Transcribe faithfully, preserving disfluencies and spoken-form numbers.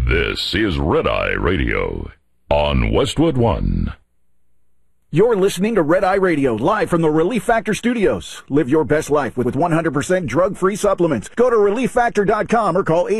This is Red Eye Radio on Westwood One. You're listening to Red Eye Radio, live from the Relief Factor Studios. Live your best life with one hundred percent drug-free supplements. Go to relief factor dot com or call eight